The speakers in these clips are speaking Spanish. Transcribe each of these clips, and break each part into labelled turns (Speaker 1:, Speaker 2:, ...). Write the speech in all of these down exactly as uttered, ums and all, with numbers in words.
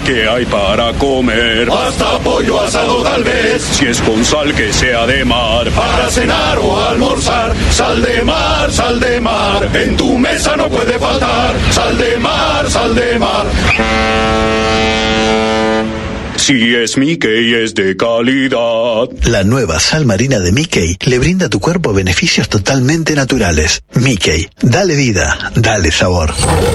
Speaker 1: ¿qué hay para comer?
Speaker 2: Hasta pollo asado tal vez.
Speaker 1: Si es con sal, que sea de mar.
Speaker 2: Para cenar o almorzar, sal de mar, sal de mar. En tu mesa no puede faltar. Sal de mar, sal de mar.
Speaker 1: Si es Mickey, es de calidad.
Speaker 3: La nueva sal marina de Mickey le brinda a tu cuerpo beneficios totalmente naturales. Mickey, dale vida, dale sabor.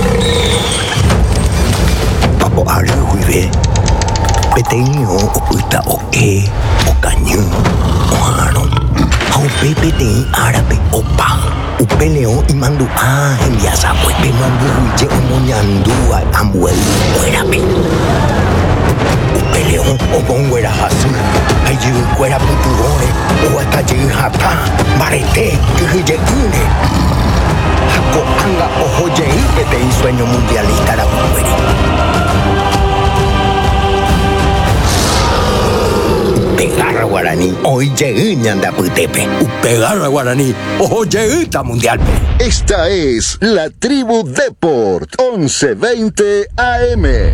Speaker 4: Papo arruive, peteño, uta o e, o cañón, o aro, a un pepe de árabe, o pa, un peleo y mandu a enviasa, pues me mandu ruye o moñandúa, amuel, o erape. Peleón o bonguera azul, allí fuera puturone, o hasta allí jata, barete, que ye une. Jaco anga o joye, que te hizo sueño mundialista la mujer. Pegarra guaraní, hoy llegué ñanda putepe. Pegarra guaraní, ojo llegué mundial.
Speaker 5: Esta es la Tribu Deport, once veinte A M.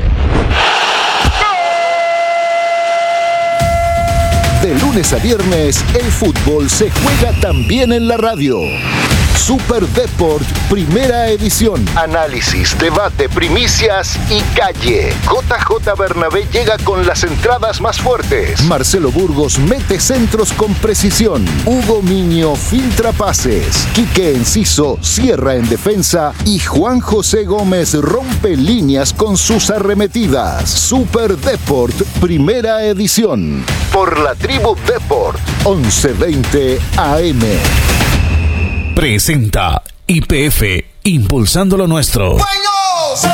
Speaker 5: De lunes a viernes, el fútbol se juega también en la radio. Super Deport, primera edición. Análisis, debate, primicias y calle. J J Bernabé llega con las entradas más fuertes. Marcelo Burgos mete centros con precisión. Hugo Miño filtra pases. Quique Enciso cierra en defensa. Y Juan José Gómez rompe líneas con sus arremetidas. Super Deport, primera edición. Por la Tribu Deport, once veinte A M.
Speaker 6: Presenta Y P F, impulsando lo nuestro.
Speaker 7: ¡Bueno!